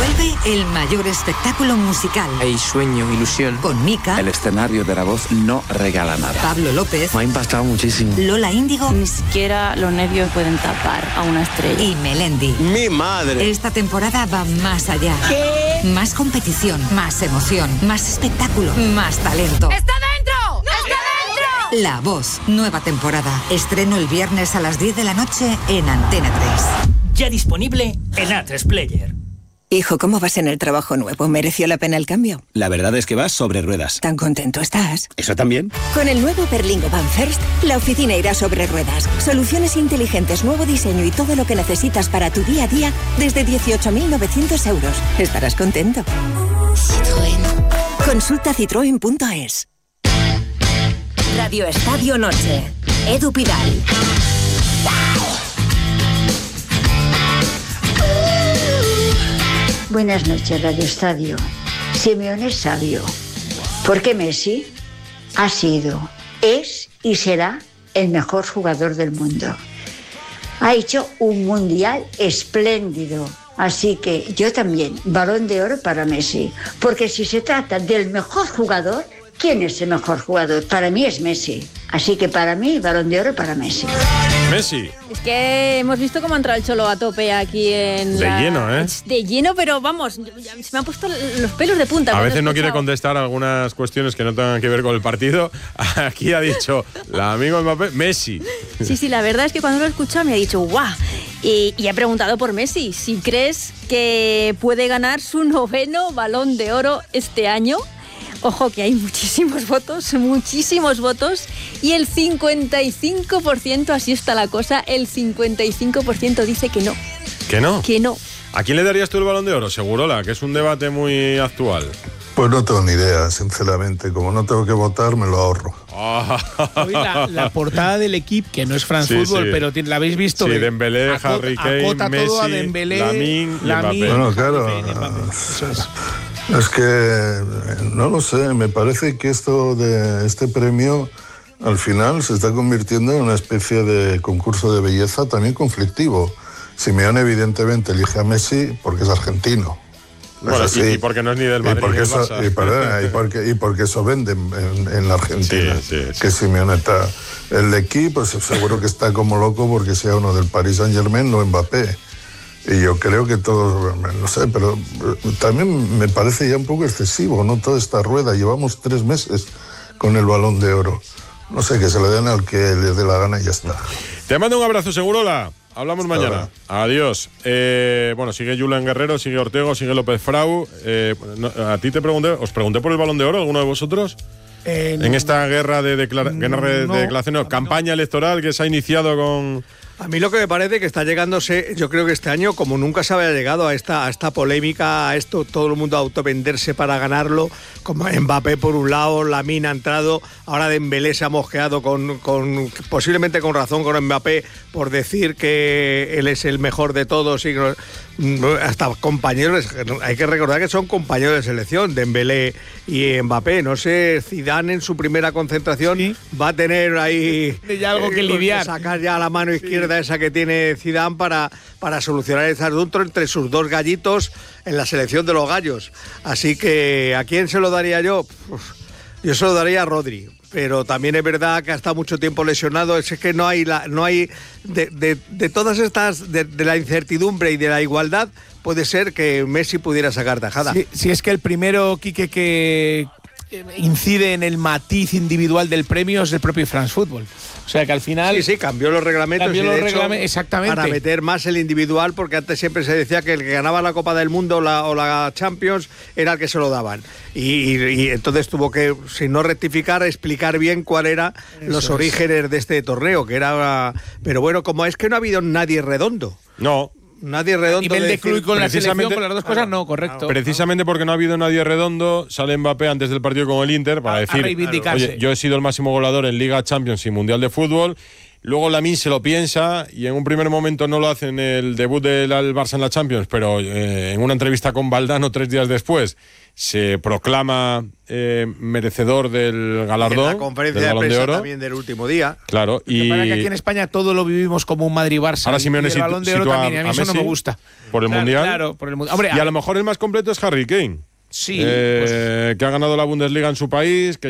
Vuelve el mayor espectáculo musical. Hay sueño, ilusión. Con Mika. El escenario de La Voz no regala nada. Pablo López. Me ha impactado muchísimo. Lola Índigo. Ni siquiera los nervios pueden tapar a una estrella. Y Melendi. ¡Mi madre! Esta temporada va más allá. ¿Qué? Más competición, más emoción, más espectáculo, más talento. ¡Está dentro! ¡Está dentro! La Voz, nueva temporada. Estreno el viernes a las 10 de la noche en Antena 3. Ya disponible en A3 Player. Hijo, ¿cómo vas en el trabajo nuevo? ¿Mereció la pena el cambio? La verdad es que vas sobre ruedas. ¿Tan contento estás? ¿Eso también? Con el nuevo Berlingo Van First, la oficina irá sobre ruedas. Soluciones inteligentes, nuevo diseño y todo lo que necesitas para tu día a día desde 18.900 euros. Estarás contento. Citroën. Consulta citroen.es. Radio Estadio Noche. Edu Pidal. Buenas noches, Radio Estadio. Simeone es sabio. Porque Messi ha sido, es y será el mejor jugador del mundo. Ha hecho un mundial espléndido. Así que yo también, Balón de Oro para Messi. Porque si se trata del mejor jugador, ¿quién es el mejor jugador? Para mí es Messi. Así que para mí, Balón de Oro para Messi. Messi. Es que hemos visto cómo ha entrado el Cholo a tope aquí en lleno, ¿eh? De lleno, pero vamos, se me han puesto los pelos de punta. A veces no quiere contestar algunas cuestiones que no tengan que ver con el partido. Aquí ha dicho, la amigo Mbappé, Messi. Sí, la verdad es que cuando lo he escuchado me ha dicho, ¡guau! Y he preguntado por Messi, si crees que puede ganar su 9º Balón de Oro este año. Ojo que hay muchísimos votos, y el 55%, así está la cosa, el 55% dice que no. ¿Que no? Que no. ¿A quién le darías tú el Balón de Oro? Segurola, que es un debate muy actual. Pues no tengo ni idea, sinceramente. Como no tengo que votar, me lo ahorro. Hoy la portada del equipo, que no es France Football, pero la habéis visto. Sí, Dembélé, Harry Kane, Messi, todo a Dembélé, Lamine y Mbappé. Bueno, claro. Es que, no lo sé, me parece que esto de este premio al final se está convirtiendo en una especie de concurso de belleza también conflictivo. Simeone evidentemente elige a Messi porque es argentino. Bueno, y porque no es ni del Madrid ni del Barça. Y porque eso vende en la Argentina, que Simeone está. El equipo pues, seguro que está como loco porque sea uno del Paris Saint-Germain, no Mbappé. Y yo creo que todos, no sé, pero también me parece ya un poco excesivo, ¿no? Toda esta rueda, llevamos 3 meses con el Balón de Oro. No sé, que se le den al que le dé la gana y ya está. Te mando un abrazo, Segurola. Hablamos mañana. Adiós. Bueno, sigue Julen Guerrero, sigue Ortego, sigue López Frau. A ti os pregunté por el Balón de Oro, ¿alguno de vosotros? En esta guerra de declaraciones, campaña electoral que se ha iniciado con... A mí lo que me parece que está llegándose, yo creo que este año, como nunca se había llegado a esta polémica, a esto, todo el mundo a autovenderse para ganarlo, como Mbappé por un lado, Lamine ha entrado, ahora Dembélé se ha mosqueado posiblemente con razón con Mbappé por decir que él es el mejor de todos y hasta compañeros, hay que recordar que son compañeros de selección, Dembélé y Mbappé. No sé, Zidane en su primera concentración va a tener ahí ya algo que lidiar, sacar ya la mano izquierda esa que tiene Zidane para solucionar el asunto entre sus dos gallitos en la selección de los gallos. Así que ¿a quién se lo daría yo? Yo se lo daría a Rodri. Pero también es verdad que ha estado mucho tiempo lesionado. Es que no hay de todas estas, de la incertidumbre y de la igualdad, puede ser que Messi pudiera sacar tajada. Sí, es que el primero, Quique, que incide en el matiz individual del premio es el propio France Football. O sea que al final... Sí, cambió los reglamentos. Exactamente. Para meter más el individual, porque antes siempre se decía que el que ganaba la Copa del Mundo o la Champions era el que se lo daban. Y entonces tuvo que, sin no rectificar, explicar bien cuál eran los orígenes de este torneo, que era... Pero bueno, como es que no ha habido nadie redondo. No. Nadie redondo. A nivel de club y con la selección, con las dos cosas, no, correcto. Precisamente porque no ha habido nadie redondo, sale Mbappé antes del partido con el Inter para decir, reivindicarse. Oye, yo he sido el máximo goleador en Liga, Champions y Mundial de Fútbol. Luego Lamine se lo piensa y en un primer momento no lo hace en el debut del Barça en la Champions, pero en una entrevista con Valdano 3 días después se proclama merecedor del galardón. En la conferencia del de Balón prensa de Oro. también del último día. Claro. Y para que aquí en España todo lo vivimos como un Madrid-Barça. Ahora Simeone y el Balón de Oro también. A mí eso no me gusta. Por el Mundial. Claro, por el Mundial. Hombre, y a lo mejor el más completo es Harry Kane. Sí. Que ha ganado la Bundesliga en su país, que